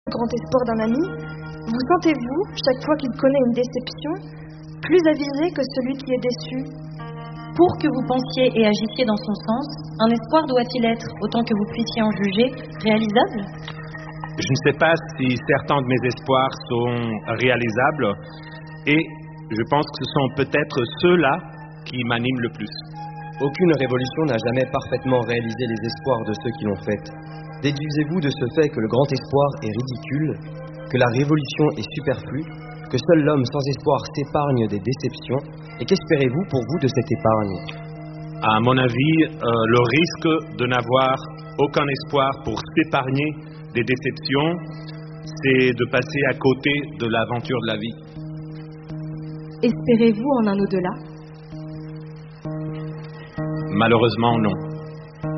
grand espoir d'un ami, vous sentez-vous, chaque fois qu'il connaît une déception, plus avisé que celui qui est déçu? Pour que vous pensiez et agissiez dans son sens, un espoir doit-il être, autant que vous puissiez en juger, réalisable? Je ne sais pas si certains de mes espoirs sont réalisables, et je pense que ce sont peut-être ceux-là qui m'animent le plus. Aucune révolution n'a jamais parfaitement réalisé les espoirs de ceux qui l'ont faite. Déduisez-vous de ce fait que le grand espoir est ridicule, que la révolution est superflue, que seul l'homme sans espoir s'épargne des déceptions, et qu'espérez-vous pour vous de cette épargne? À mon avis, le risque de n'avoir aucun espoir pour s'épargner des déceptions, c'est de passer à côté de l'aventure de la vie. Espérez-vous en un au-delà? Malheureusement, non.